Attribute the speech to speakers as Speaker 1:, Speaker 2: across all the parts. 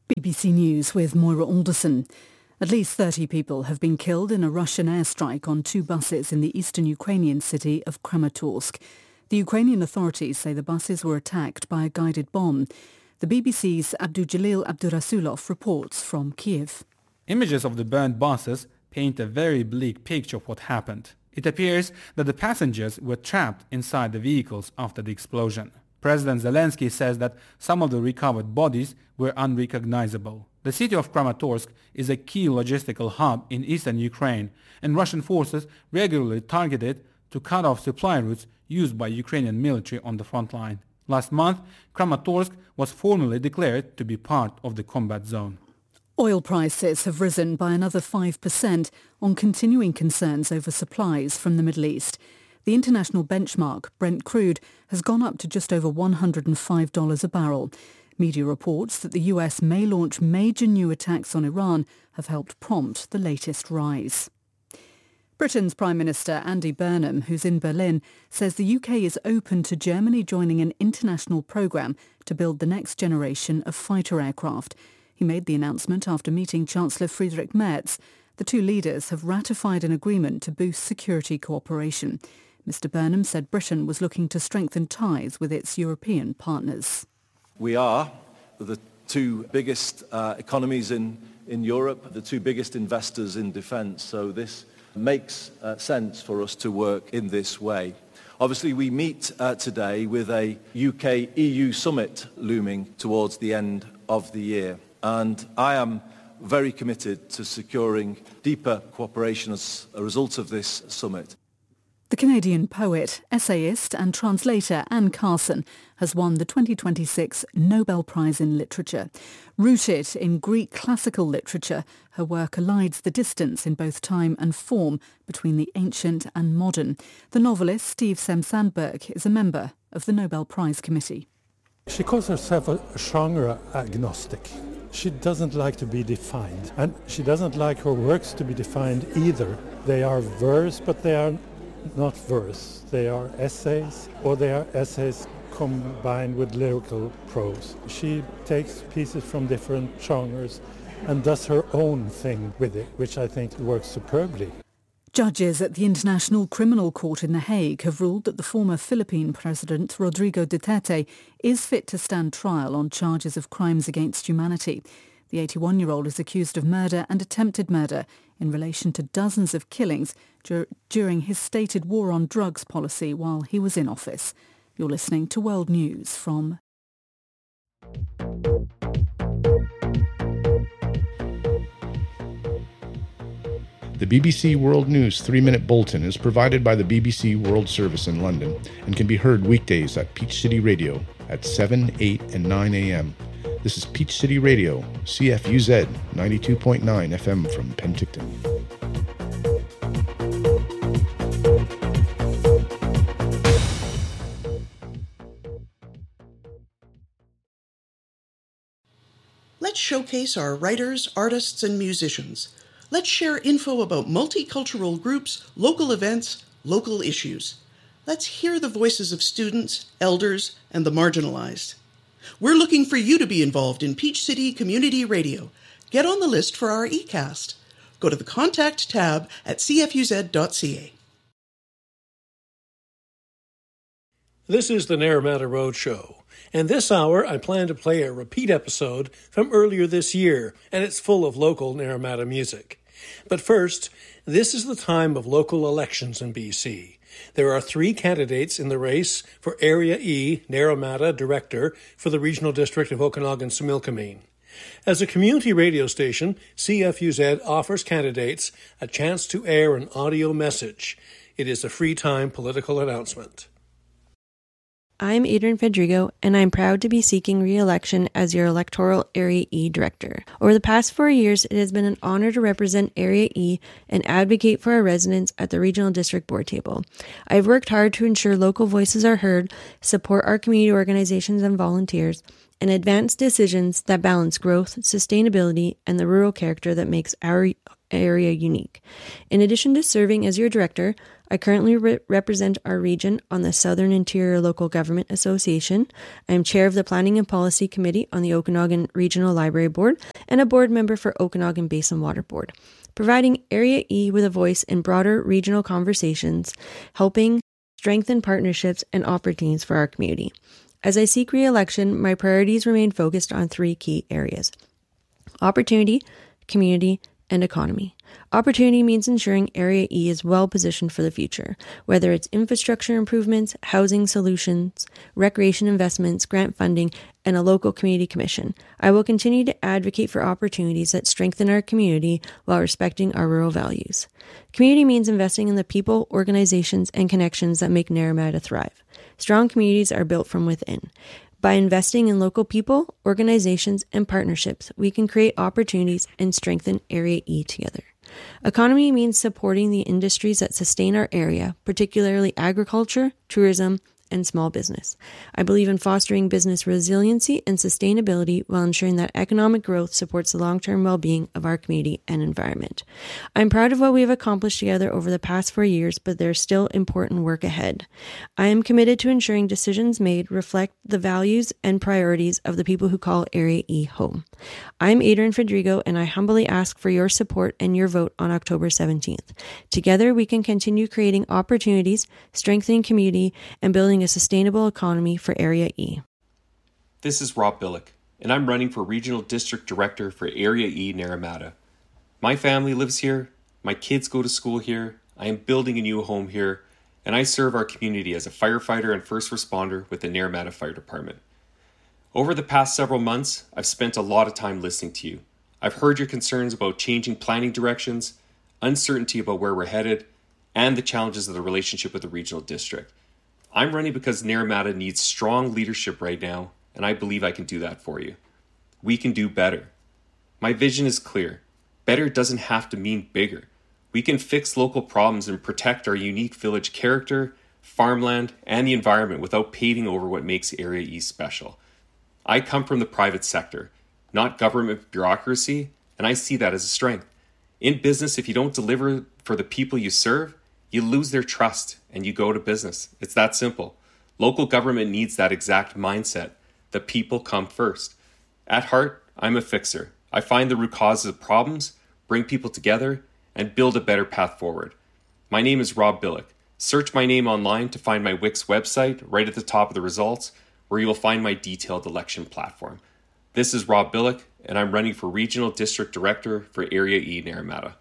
Speaker 1: BBC News with Moira Alderson. At least 30 people have been killed in a Russian airstrike on two buses in the eastern Ukrainian city of Kramatorsk. The Ukrainian authorities say the buses were attacked by a guided bomb. The BBC's Abdujalil Abdurasulov reports from Kiev.
Speaker 2: Images of the burned buses paint a very bleak picture of what happened. It appears that the passengers were trapped inside the vehicles after the explosion. President Zelensky says that some of the recovered bodies were unrecognizable. The city of Kramatorsk is a key logistical hub in eastern Ukraine, and Russian forces regularly target it to cut off supply routes used by Ukrainian military on the front line. Last month, Kramatorsk was formally declared to be part of the combat zone.
Speaker 1: Oil prices have risen by another 5% on continuing concerns over supplies from the Middle East. The international benchmark, Brent crude, has gone up to just over $105 a barrel. Media reports that the US may launch major new attacks on Iran have helped prompt the latest rise. Britain's Prime Minister Andy Burnham, who's in Berlin, says the UK is open to Germany joining an international programme to build the next generation of fighter aircraft. He made the announcement after meeting Chancellor Friedrich Merz. The two leaders have ratified an agreement to boost security cooperation. Mr Burnham said Britain was looking to strengthen ties with its European partners.
Speaker 3: We are the two biggest economies in Europe, the two biggest investors in defence, so this makes sense for us to work in this way. Obviously, we meet today with a UK-EU summit looming towards the end of the year, and I am very committed to securing deeper cooperation as a result of this summit.
Speaker 1: The Canadian poet, essayist and translator Anne Carson has won the 2026 Nobel Prize in Literature. Rooted in Greek classical literature, her work elides the distance in both time and form between the ancient and modern. The novelist Steve Sem-Sandberg is a member of the Nobel Prize Committee.
Speaker 4: She calls herself a genre agnostic. She doesn't like to be defined, and she doesn't like her works to be defined either. They are verse, but they are not verse. They are essays, or they are essays combined with lyrical prose. She takes pieces from different genres and does her own thing with it, which I think works superbly.
Speaker 1: Judges at the International Criminal Court in The Hague have ruled that the former Philippine President Rodrigo Duterte is fit to stand trial on charges of crimes against humanity. The 81-year-old is accused of murder and attempted murder in relation to dozens of killings during his stated war on drugs policy while he was in office. You're listening to World News from
Speaker 5: The BBC World News 3-Minute Bulletin is provided by the BBC World Service in London and can be heard weekdays at Peach City Radio at 7, 8 and 9 a.m. This is Peach City Radio, CFUZ 92.9 FM from Penticton.
Speaker 6: Let's showcase our writers, artists, and musicians. Let's share info about multicultural groups, local events, local issues. Let's hear the voices of students, elders, and the marginalized. We're looking for you to be involved in Peach City Community Radio. Get on the list for our eCast. Go to the Contact tab at cfuz.ca.
Speaker 7: This is the Naramata Road Show, and this hour I plan to play a repeat episode from earlier this year, and it's full of local Naramata music. But first, this is the time of local elections in BC. There are 3 candidates in the race for Area E, Naramata Director for the Regional District of Okanagan-Similkameen. As a community radio station, CFUZ offers candidates a chance to air an audio message. It is a free-time political announcement.
Speaker 8: I'm Adrian Fedrigo, and I'm proud to be seeking re-election as your electoral Area E Director. Over the past 4 years, it has been an honor to represent Area E and advocate for our residents at the Regional District Board table. I've worked hard to ensure local voices are heard, support our community organizations and volunteers, and advance decisions that balance growth, sustainability, and the rural character that makes our area unique. In addition to serving as your director, I currently represent our region on the Southern Interior Local Government Association. I am chair of the Planning and Policy Committee on the Okanagan Regional Library Board and a board member for Okanagan Basin Water Board, providing Area E with a voice in broader regional conversations, helping strengthen partnerships and opportunities for our community. As I seek re-election, my priorities remain focused on 3 key areas: opportunity, community, and economy. Opportunity means ensuring Area E is well positioned for the future, whether it's infrastructure improvements, housing solutions, recreation investments, grant funding, and a local community commission. I will continue to advocate for opportunities that strengthen our community while respecting our rural values. Community means investing in the people, organizations, and connections that make Naramata thrive. Strong communities are built from within. By investing in local people, organizations, and partnerships, we can create opportunities and strengthen Area E together. Economy means supporting the industries that sustain our area, particularly agriculture, tourism, and small business. I believe in fostering business resiliency and sustainability while ensuring that economic growth supports the long-term well-being of our community and environment. I'm proud of what we have accomplished together over the past 4 years, but there's still important work ahead. I am committed to ensuring decisions made reflect the values and priorities of the people who call Area E home. I'm Adrian Fedrigo, and I humbly ask for your support and your vote on October 17th. Together, we can continue creating opportunities, strengthening community, and building a sustainable economy for Area E.
Speaker 9: This is Rob Billick, and I'm running for Regional District Director for Area E Naramata. My family lives here, my kids go to school here, I am building a new home here, and I serve our community as a firefighter and first responder with the Naramata Fire Department. Over the past several months, I've spent a lot of time listening to you. I've heard your concerns about changing planning directions, uncertainty about where we're headed, and the challenges of the relationship with the regional district. I'm running because Naramata needs strong leadership right now, and I believe I can do that for you. We can do better. My vision is clear. Better doesn't have to mean bigger. We can fix local problems and protect our unique village character, farmland, and the environment without paving over what makes Area E special. I come from the private sector, not government bureaucracy, and I see that as a strength. In business, if you don't deliver for the people you serve, you lose their trust and you go to business. It's that simple. Local government needs that exact mindset. The people come first. At heart, I'm a fixer. I find the root causes of problems, bring people together, and build a better path forward. My name is Rob Billick. Search my name online to find my Wix website right at the top of the results, where you will find my detailed election platform. This is Rob Billick, and I'm running for Regional District Director for Area E Naramata.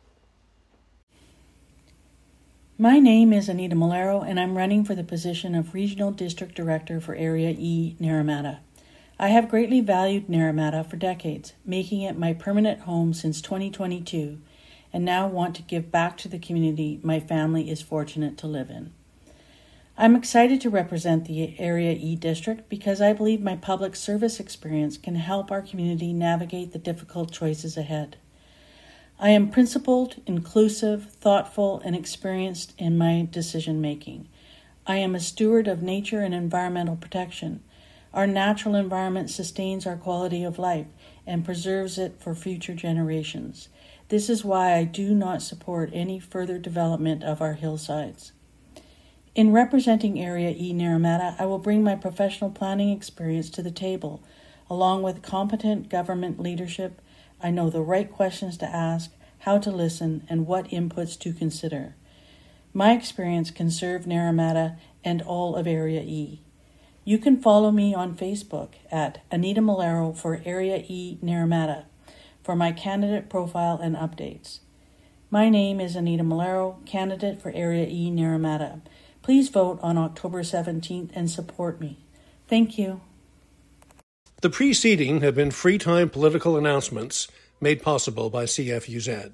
Speaker 10: My name is Anita Malero, and I'm running for the position of Regional District Director for Area E Naramata. I have greatly valued Naramata for decades, making it my permanent home since 2022, and now want to give back to the community my family is fortunate to live in. I'm excited to represent the Area E District because I believe my public service experience can help our community navigate the difficult choices ahead. I am principled, inclusive, thoughtful, and experienced in my decision-making. I am a steward of nature and environmental protection. Our natural environment sustains our quality of life and preserves it for future generations. This is why I do not support any further development of our hillsides. In representing Area E Naramata, I will bring my professional planning experience to the table. Along with competent government leadership, I know the right questions to ask, how to listen, and what inputs to consider. My experience can serve Naramata and all of Area E. You can follow me on Facebook at Anita Malero for Area E Naramata for my candidate profile and updates. My name is Anita Malero, candidate for Area E Naramata. Please vote on October 17th and support me. Thank you.
Speaker 7: The preceding have been free-time political announcements made possible by CFUZ.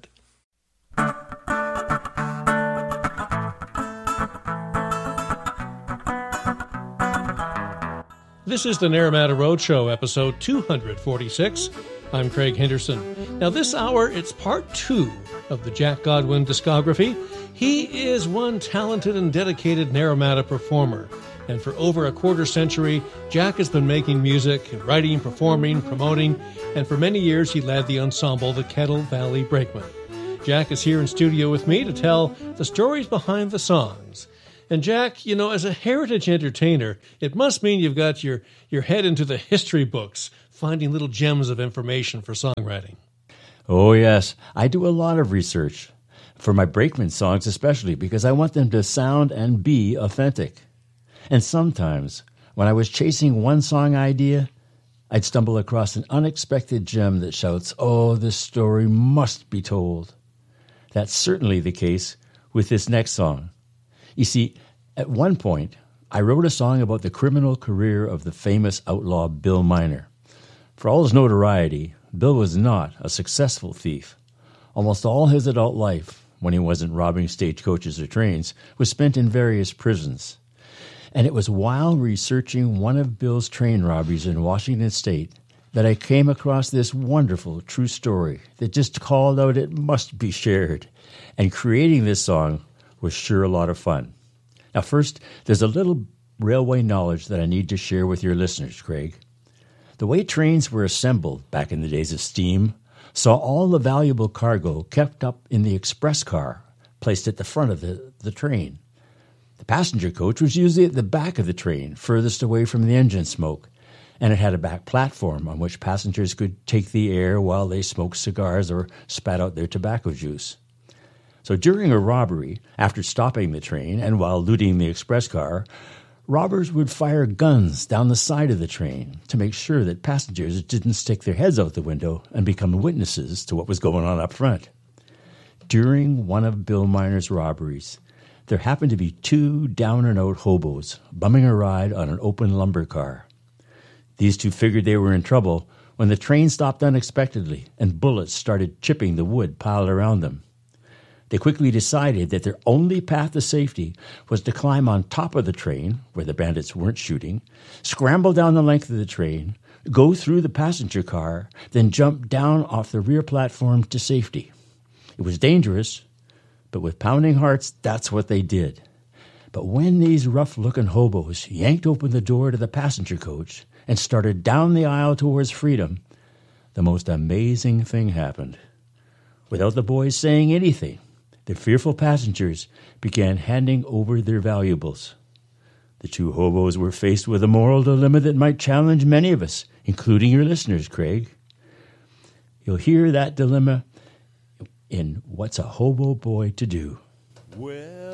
Speaker 7: This is the Naramata Roadshow, episode 246. I'm Craig Henderson. Now this hour, it's part 2 of the Jack Godwin discography. He is one talented and dedicated Naramata performer. And for over a quarter century, Jack has been making music, writing, performing, promoting, and for many years he led the ensemble, the Kettle Valley Brakemen. Jack is here in studio with me to tell the stories behind the songs. And Jack, you know, as a heritage entertainer, it must mean you've got your head into the history books, finding little gems of information for songwriting.
Speaker 11: Oh, yes. I do a lot of research, for my Brakeman songs especially, because I want them to sound and be authentic. And sometimes, when I was chasing one song idea, I'd stumble across an unexpected gem that shouts, "Oh, this story must be told." That's certainly the case with this next song. You see, at one point, I wrote a song about the criminal career of the famous outlaw Bill Miner. For all his notoriety, Bill was not a successful thief. Almost all his adult life, when he wasn't robbing stagecoaches or trains, was spent in various prisons. And it was while researching one of Bill's train robberies in Washington State that I came across this wonderful true story that just called out it must be shared. And creating this song was sure a lot of fun. Now first, there's a little railway knowledge that I need to share with your listeners, Craig. The way trains were assembled back in the days of steam saw all the valuable cargo kept up in the express car placed at the front of the train. The passenger coach was usually at the back of the train, furthest away from the engine smoke, and it had a back platform on which passengers could take the air while they smoked cigars or spat out their tobacco juice. So during a robbery, after stopping the train and while looting the express car, robbers would fire guns down the side of the train to make sure that passengers didn't stick their heads out the window and become witnesses to what was going on up front. During one of Bill Miner's robberies, there happened to be two down-and-out hobos bumming a ride on an open lumber car. These two figured they were in trouble when the train stopped unexpectedly and bullets started chipping the wood piled around them. They quickly decided that their only path to safety was to climb on top of the train, where the bandits weren't shooting, scramble down the length of the train, go through the passenger car, then jump down off the rear platform to safety. It was dangerous, but with pounding hearts, that's what they did. But when these rough-looking hobos yanked open the door to the passenger coach and started down the aisle towards freedom, the most amazing thing happened. Without the boys saying anything, the fearful passengers began handing over their valuables. The two hobos were faced with a moral dilemma that might challenge many of us, including your listeners, Craig. You'll hear that dilemma in What's a Hobo Boy to Do?
Speaker 12: Well,